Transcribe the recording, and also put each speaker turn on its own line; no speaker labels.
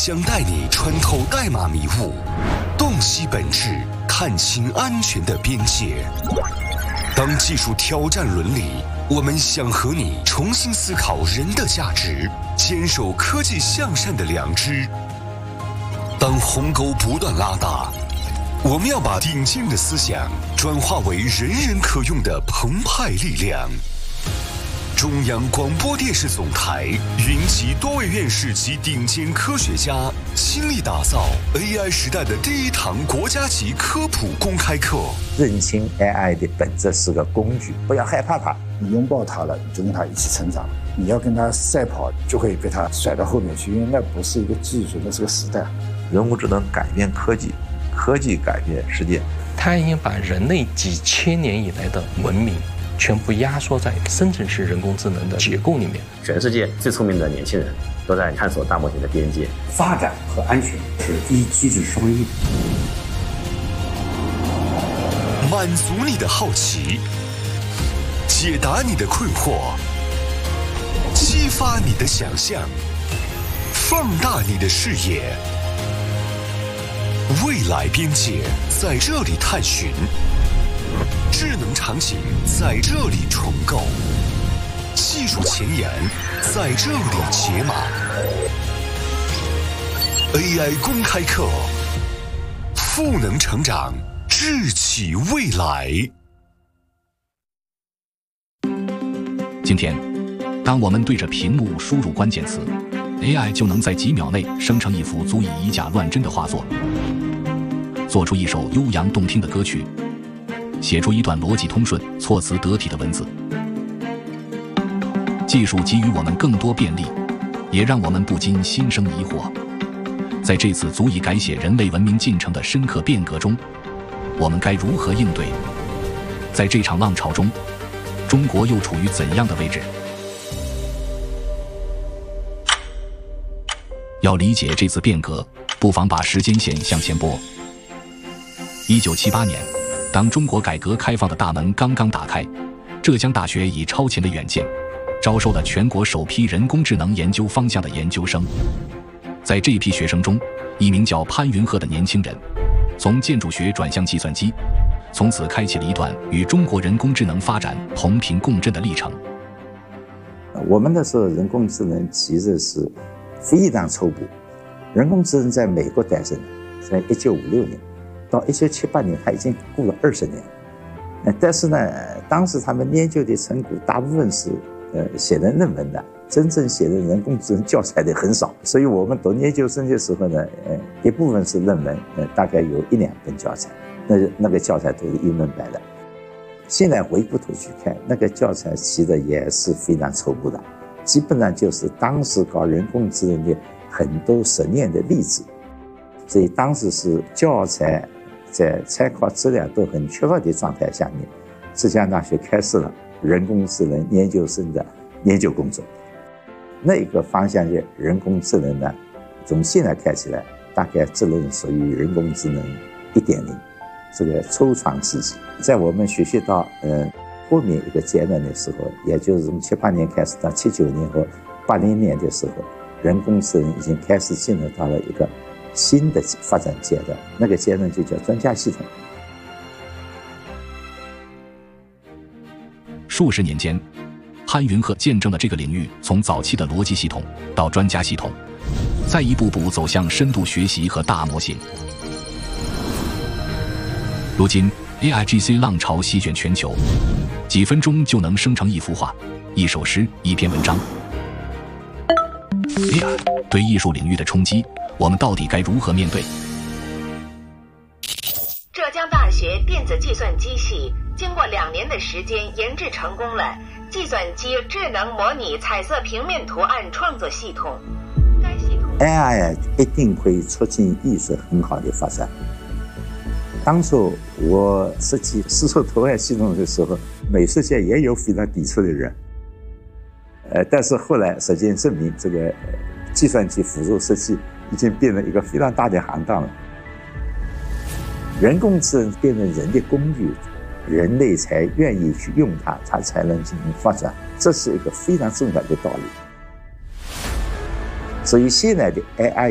将带你穿透代码迷雾，洞悉本质，看清安全的边界。当技术挑战伦理，我们想和你重新思考人的价值，坚守科技向善的良知。当鸿沟不断拉大，我们要把顶尖的思想转化为人人可用的澎湃力量。中央广播电视总台云集多位院士及顶尖科学家，倾力打造 AI 时代的第一堂国家级科普公开课。
认清 AI 的本质是个工具，不要害怕它。
你拥抱它了，你就跟它一起成长。你要跟它赛跑，就会被它甩到后面去，因为那不是一个技术，那是个时代。
人工智能改变科技，科技改变世界。
它已经把人类几千年以来的文明全部压缩在生成式人工智能的结构里面。
全世界最聪明的年轻人都在探索大模型的边界。
发展和安全是一机制双赢。
满足你的好奇，解答你的困惑，激发你的想象，放大你的视野。未来边界在这里探寻，智能场景在这里重构，技术前沿在这里解码。AI 公开课，赋能成长，智启未来。
今天，当我们对着屏幕输入关键词， AI 就能在几秒内生成一幅足以以假乱真的画作，做出一首悠扬动听的歌曲，写出一段逻辑通顺、措辞得体的文字。技术给予我们更多便利，也让我们不禁心生疑惑。在这次足以改写人类文明进程的深刻变革中，我们该如何应对？在这场浪潮中，中国又处于怎样的位置？要理解这次变革，不妨把时间线向前拨。1978年，当中国改革开放的大门刚刚打开，浙江大学以超前的远见，招收了全国首批人工智能研究方向的研究生。在这批学生中，一名叫潘云鹤的年轻人，从建筑学转向计算机，从此开启了一段与中国人工智能发展同频共振的历程。
我们那时候人工智能其实是非常初步，人工智能在美国诞生，在1956年，到1978年，它已经过了20年。但是呢，当时他们研究的成果大部分是写成论文的，真正写的人工智能教材的很少。所以我们读研究生的时候呢，一部分是论文，大概有1-2本教材，那个教材都是英文版的。现在回过头去看，那个教材其实也是非常初步的。基本上就是当时搞人工智能的很多实验的例子，所以当时是教材在参考质量都很缺乏的状态下面，浙江大学开始了人工智能研究生的研究工作。那个方向的人工智能呢，从现在看起来，大概只能属于人工智能1.0，这个初创时期。在我们学习到后面一个阶段的时候，也就是从78年开始到79年和80年的时候，人工智能已经开始进入到了一个新的发展阶段，那个阶段就叫专家系统。
数十年间，潘云鹤见证了这个领域从早期的逻辑系统到专家系统，再一步步走向深度学习和大模型。如今 AIGC 浪潮席卷全球，几分钟就能生成一幅画、一首诗、一篇文章。AI 对艺术领域的冲击，我们到底该如何面对？
浙江大学电子计算机系经过2年的时间研制成功了计算机智能模拟彩色平面图案创作系统。该系统
AI 一定会促进艺术很好的发展。当初我设计视觉图案系统的时候，美术界也有非常抵触的人，但是后来实践证明，这个计算机辅助设计已经变成一个非常大的行当了。人工智能变成人的工具，人类才愿意去用它，它才能进行发展，这是一个非常重要的道理。所以现在的 AI